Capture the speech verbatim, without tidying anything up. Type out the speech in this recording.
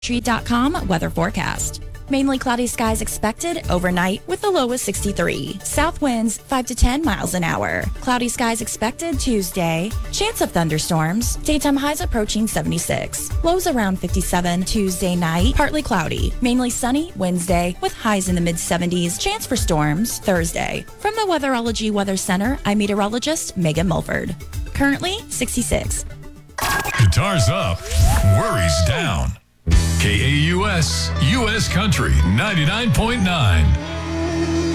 Tree dot com weather forecast. Mainly cloudy skies expected overnight with the low of sixty-three. South winds five to ten miles an hour. Cloudy skies expected Tuesday. Chance of thunderstorms. Daytime highs approaching seventy-six. Lows around fifty-seven. Tuesday night, partly cloudy. Mainly sunny Wednesday with highs in the mid seventies. Chance for storms Thursday. From the Weatherology Weather Center, I'm meteorologist Megan Mulford. Currently sixty-six. Guitars up, worries down. K A U S, U S Country ninety-nine point nine.